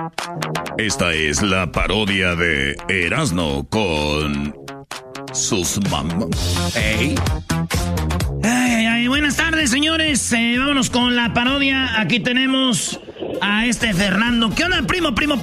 Esta es la parodia de Erasmo con sus mamás. Hey. Ay, buenas tardes, señores. Vámonos con la parodia. Aquí tenemos a Fernando. ¿Qué onda, primo? ¿Qué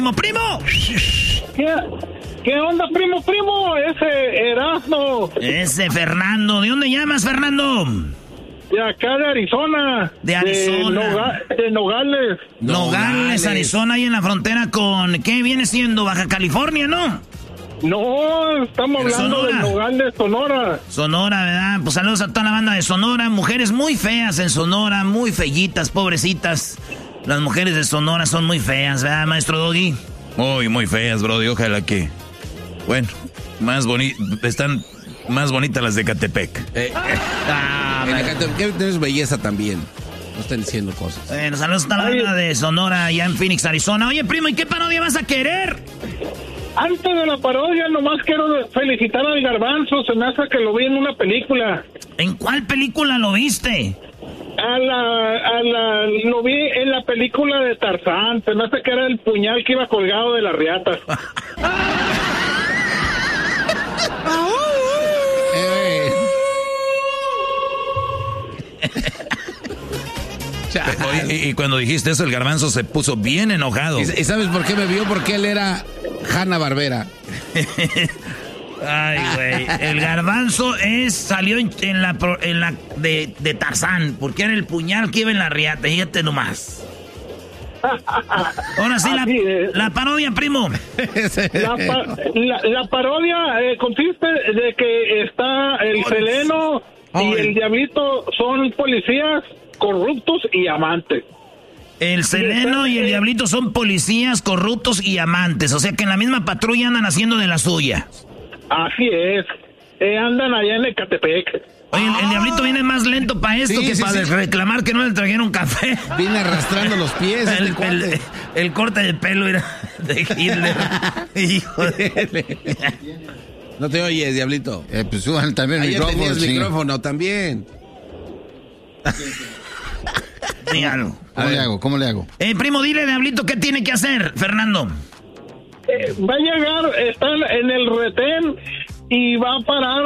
onda, primo? Ese Erasmo. Ese Fernando. ¿De dónde llamas, Fernando? De acá de Arizona. De Arizona. De Nogales. Nogales, Arizona, ahí en la frontera con... ¿Qué viene siendo? Baja California, ¿no? No, estamos hablando de Nogales, Sonora. Sonora, ¿verdad? Pues saludos a toda la banda de Sonora. Mujeres muy feas en Sonora, muy fellitas, pobrecitas. Las mujeres de Sonora son muy feas, ¿verdad, maestro Doggy? Muy feas, brody. Ojalá que... Bueno, están más bonitas las de Catepec. Catepec tienes belleza también. No están diciendo cosas. Bueno, saludos a toda la banda de Sonora, allá en Phoenix, Arizona. Oye, primo, ¿y qué parodia vas a querer? Antes de la parodia, nomás quiero felicitar al Garbanzo. Se me hace que lo vi en una película. ¿En cuál película lo viste? Lo vi en la película de Tarzán. Se me hace que era el puñal que iba colgado de las riatas. Oye, y cuando dijiste eso, el Garbanzo se puso bien enojado. ¿Y sabes por qué me vio? Porque él era Hanna-Barbera. Ay, güey. El Garbanzo salió en la de Tarzán, porque era el puñal que iba en la riata. Fíjate nomás. Ahora sí, la parodia, primo. La parodia consiste de que está el Seleno y el Diablito son policías corruptos y amantes. El Seleno y el Diablito son policías corruptos y amantes. O sea que en la misma patrulla andan haciendo de la suya. Así es. Andan allá en Ecatepec. Oye, el Diablito viene más lento para esto que para reclamar que no le trajeron café. Viene arrastrando los pies. El corte de pelo era de Hitler. Hijo de... No te oyes, Diablito. Pues suban también el micrófono. El micrófono también. Dígalo. ¿Cómo le hago? Primo, dile, Diablito, ¿qué tiene que hacer, Fernando? Va a llegar, está en el retén y va a parar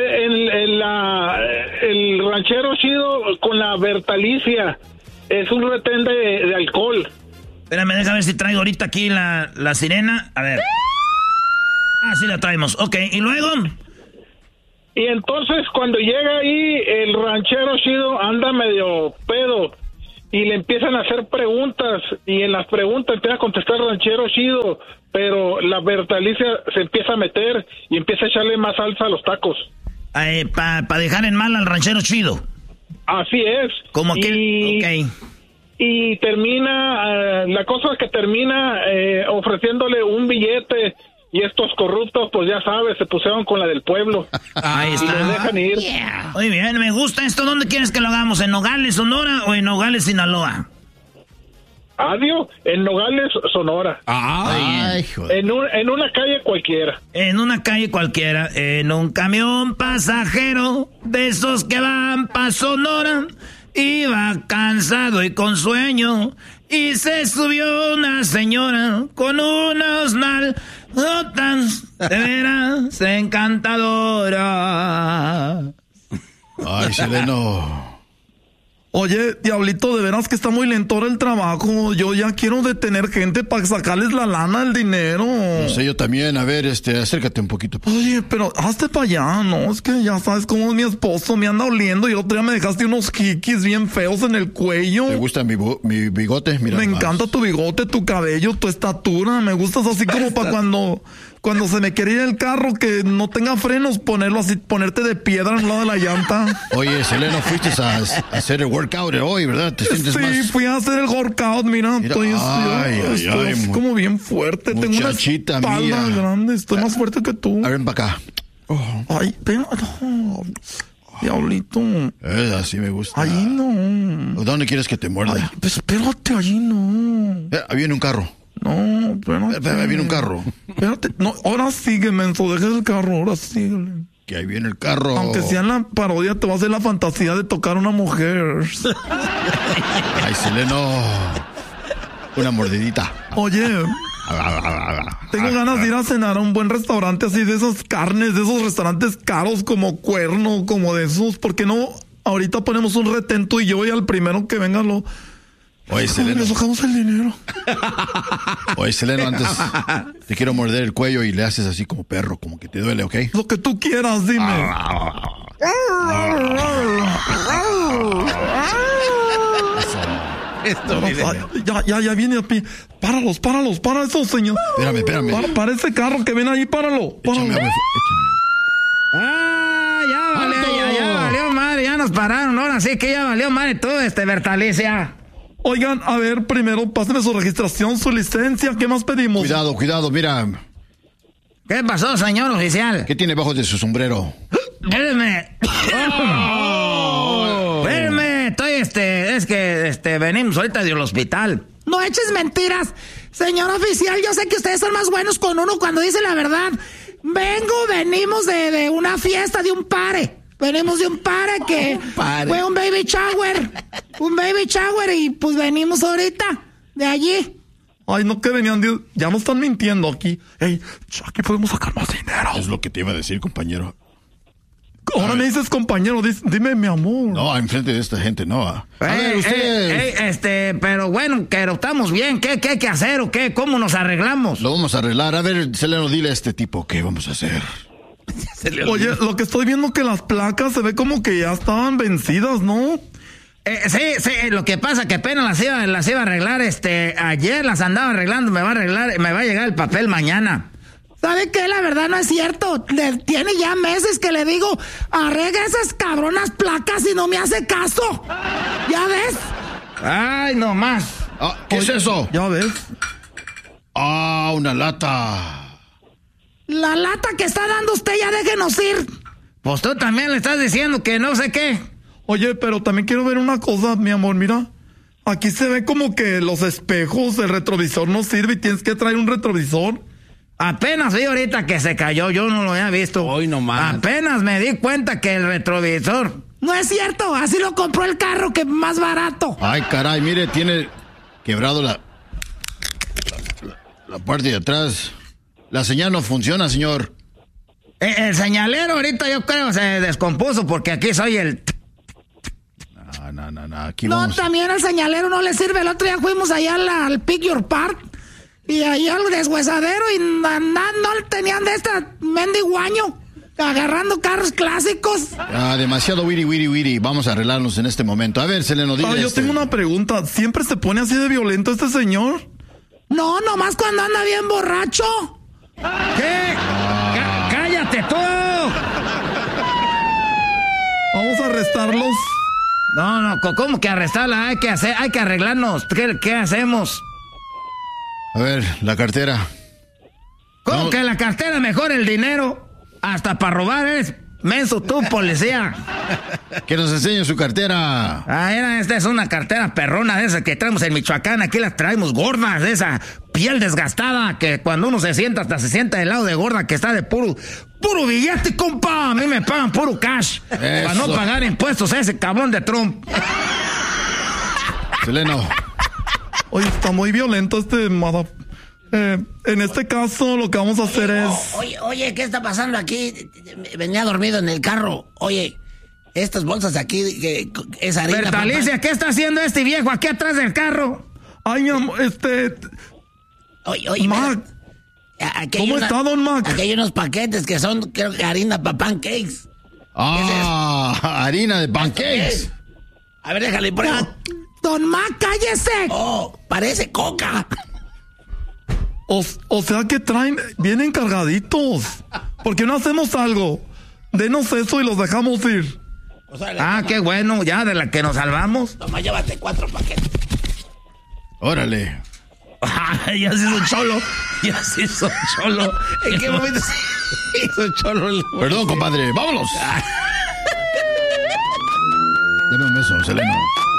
el ranchero chido con la Bertalicia. Es un retén de alcohol. Espérame, déjame ver si traigo ahorita aquí la sirena. A ver. Ah, sí la traemos. Ok, ¿y luego? Y entonces cuando llega ahí, el ranchero chido anda medio pedo y le empiezan a hacer preguntas y en las preguntas empieza a contestar el ranchero chido, pero la Bertalicia se empieza a meter y empieza a echarle más salsa a los tacos. Para dejar en mal al ranchero chido. Así es. Como que... Ok. Y termina, la cosa es que termina ofreciéndole un billete. Y estos corruptos, pues ya sabes, se pusieron con la del pueblo. Ahí está. Y los dejan ir. Yeah. Muy bien, me gusta esto. ¿Dónde quieres que lo hagamos? ¿En Nogales, Sonora o en Nogales, Sinaloa? Adiós, en Nogales, Sonora. Ay, joder. En una calle cualquiera. En una calle cualquiera. En un camión pasajero de esos que van pa' Sonora. Iba cansado y con sueño. Y se subió una señora con unos nalgotas de veras encantadora. Ay, Seleno. Oye, Diablito, de veras que está muy lento el trabajo. Yo ya quiero detener gente para sacarles la lana, el dinero. No sé, yo también. A ver, acércate un poquito. Oye, pero hazte para allá, ¿no? Es que ya sabes cómo es mi esposo. Me anda oliendo y el otro día me dejaste unos jiquis bien feos en el cuello. ¿Te gusta mi bigote? Mira, me encanta tu bigote, tu cabello, tu estatura. Me gustas así como para cuando se me quiere ir el carro que no tenga frenos, ponerlo así, ponerte de piedra al lado de la llanta. Oye, Seleno, fuiste a hacer el workout hoy, ¿verdad? ¿Te sientes más? Sí, fui a hacer el workout, mira. Estoy como bien fuerte. Tengo una espalda grande. Estoy más fuerte que tú. A ver, ven para acá. Ay, pero... No. Diablito. Así me gusta. Ahí no. ¿Dónde quieres que te muerda? Ay, pues espérate, allí no. Viene un carro. No, espérate. Viene un carro. Espérate. No, ahora sigue, menso. Deja el carro, ahora síguele. Que ahí viene el carro. Aunque sea en la parodia, te va a hacer la fantasía de tocar a una mujer. Ay, Seleno. Una mordidita. Oye, tengo ganas de ir a cenar a un buen restaurante así de esas carnes, de esos restaurantes caros como Cuerno, como de esos. ¿Por qué no? Ahorita ponemos un retento y yo voy al primero que venga lo... Oye, Seleno. Le sacamos el dinero. Oye, Seleno, antes te quiero morder el cuello y le haces así como perro, como que te duele, ¿ok? Lo que tú quieras, dime. Ya viene a pie. Para eso, señor. Espérame. Para ese carro que ven ahí, páralo. Échame. Ya valió madre, ya nos pararon. Ahora sí que ya valió madre todo Bertalicia. Oigan, a ver, primero pásenme su registración, su licencia. ¿Qué más pedimos? Cuidado, mira. ¿Qué pasó, señor oficial? ¿Qué tiene bajo de su sombrero? Espérame. Espérame, es que venimos ahorita del hospital. No eches mentiras. Señor oficial, yo sé que ustedes son más buenos con uno cuando dice la verdad. Venimos de una fiesta, de un pare. Venimos de un pare que fue un baby shower. Un baby shower y pues venimos ahorita de allí. Ay, no, que venían de... Ya no están mintiendo aquí. Ey, aquí podemos sacar más dinero. Es lo que te iba a decir, compañero. Ahora me dices compañero, dime mi amor. No, enfrente de esta gente, no. A ver, ustedes... pero bueno, que estamos bien. ¿Qué hay que hacer o qué? ¿Cómo nos arreglamos? Lo vamos a arreglar. A ver, Seleno, dile a este tipo qué vamos a hacer. Oye, lo que estoy viendo que las placas se ve como que ya estaban vencidas, ¿no? Sí, lo que pasa que apenas las iba a arreglar, ayer las andaba arreglando, me va a llegar el papel mañana. ¿Sabe qué? La verdad no es cierto. Tiene ya meses que le digo, arregla esas cabronas placas y no me hace caso. ¿Ya ves? Ay, no más. ¿Qué es eso? ¿Ya ves? Una lata. La lata que está dando usted, ya déjenos ir. Pues tú también le estás diciendo que no sé qué. Oye, pero también quiero ver una cosa, mi amor, mira. Aquí se ve como que los espejos, el retrovisor no sirve y tienes que traer un retrovisor. Apenas vi ahorita que se cayó, yo no lo había visto. Hoy nomás. Apenas me di cuenta que el retrovisor... No es cierto, así lo compró el carro, que más barato. Ay, caray, mire, tiene quebrado la parte de atrás. La señal no funciona, señor. El señalero ahorita yo creo se descompuso porque aquí soy el... No, aquí no, vamos. También el señalero no le sirve. El otro día fuimos allá al Pick Your Part y ahí al deshuesadero y no tenían de esta mendiguaño agarrando carros clásicos. Demasiado wiri. Vamos a arreglarnos en este momento. A ver, Seleno, dile. Yo tengo una pregunta. ¿Siempre se pone así de violento este señor? No, nomás cuando anda bien borracho. ¿Qué? ¡Cállate tú! Vamos a arrestarlos. No, ¿cómo que arrestarla? Hay que arreglarnos. ¿Qué hacemos? A ver, la cartera. ¿Cómo que la cartera? Mejor el dinero. Hasta para robar eres menso tú, policía. Que nos enseñe su cartera. Esta es una cartera perrona de esas que traemos en Michoacán. Aquí las traemos gordas, de esa piel desgastada que cuando uno se sienta, hasta se sienta del lado de gorda que está de puro billete, compa. A mí me pagan puro cash. Eso. Para no pagar impuestos a ese cabrón de Trump. Seleno. Oye, está muy violento en este caso lo que vamos a hacer es... Oye, ¿qué está pasando aquí? Venía dormido en el carro. Oye, estas bolsas de aquí, es harina. Bertalicia, ¿qué está haciendo este viejo aquí atrás del carro? Ay, mi amor, Oye, Mac. ¿Cómo está, don Mac? Aquí hay unos paquetes que son, creo que harina para pancakes. Harina de pancakes. A ver, déjale por ahí. Don Mac, cállese. Parece coca. O sea que vienen cargaditos. ¿Por qué no hacemos algo? Denos eso y los dejamos ir. Qué bueno, ya de la que nos salvamos. Toma, llévate 4 paquetes. Órale. Ya se hizo cholo. ¿En qué momento se hizo cholo? Perdón, compadre, vámonos. Dame un beso, Seleno.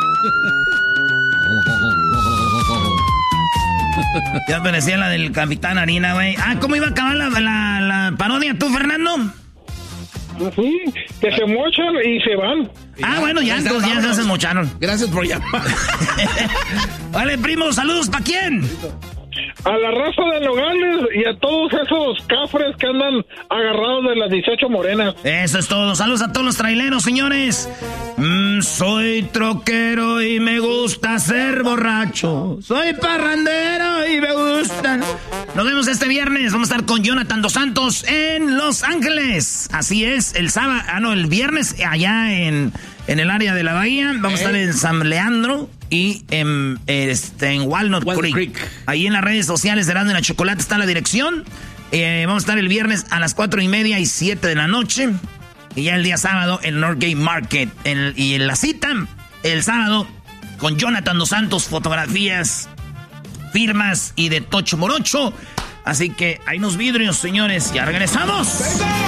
Ya parecía la del Capitán Harina, güey. ¿Cómo iba a acabar la parodia tú, Fernando? Sí, que se mochan y se van. Bueno, ya entonces ya se hacen mocharon. Gracias por llamar. Vale, primo, saludos, ¿para quién? A la raza de Nogales y a todos esos cafres que andan agarrados de las 18 morenas. Eso es todo. Saludos a todos los traileros, señores. Soy troquero y me gusta ser borracho. Soy parrandero y me gusta. Nos vemos este viernes. Vamos a estar con Jonathan Dos Santos en Los Ángeles. Así es, el sábado, el viernes allá en el área de la bahía. Vamos a estar en San Leandro y en Walnut Creek. Ahí en las redes sociales de Erasmo y la Chocolate está la dirección. Vamos a estar el viernes a las 4:30 y 7 de la noche. Y ya el día sábado en Northgate Market. Y en la cita, el sábado, con Jonathan Dos Santos, fotografías, firmas y de Tocho Morocho. Así que hay unos vidrios, señores. Ya regresamos.